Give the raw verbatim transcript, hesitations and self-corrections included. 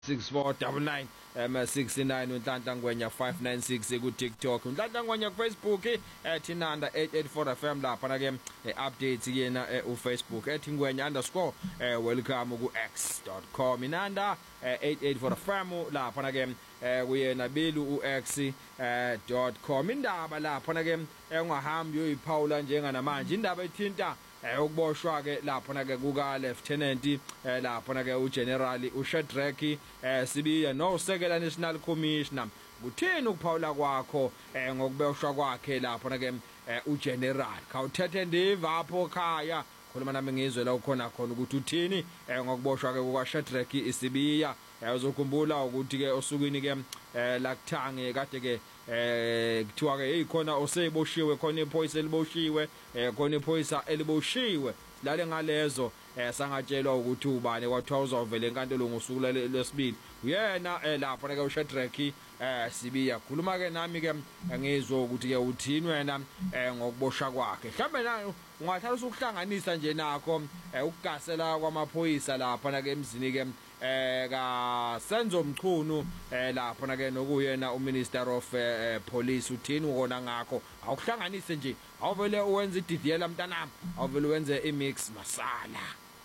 six four nine nine um sixty-nine uNhlanhla Ngwenya five nine six ku TikTok uNhlanhla Ngwenya ku Facebook ethi Nanda eight eight four F M lapha na ke updates yena u Facebook ethi Ngwenya underscore welcome ku x dot com Nanda eight eight four F M lapha na ke kuyena belu u x dot com indaba lapha na ke engahambi uyiphawula njenga namanje indaba ethinta ukuboshwa ke lapho na ke kuka lieutenant lapho na ke u general u Shadrack Sibiya no sekela national commissioner kuthini ukuphawula kwakho ngokuboshwa kwakhe lapho na ke u general khawuthethe ndiva apho khaya khuluma nami ngizwe la ukhona khona ukuthi uthini ngokuboshwa ke kuka Shadrack Sibiya uzokhumbula ukuthi ke osukwini ke la kuthange kade ke eh kuthiwa ke hey khona oseboshiwe khona iphoyisa eliboshiwe khona iphoyisa eliboshiwe lale ngalezo sangatshelwa ukuthi ubani kwathiwa uzovela enkantolo ngosuku lwesibili uyena lapho ke uShadrack Sibiya khuluma ke nami ke ngizwe ukuthi ke uthini wena ngokubosha kwakhe mhlambe nayo ungathatha ukuhlanganisa nje nakho ukugasela kwamaphoyisa lapha na ke emzini ke eh ka Senzo Mchunu lapho na ke nokuyena uminister of police uthini ukona ngakho awuhlanganise nje awuvele uwenze ididiyela mntanami awuvele wenze imix masala.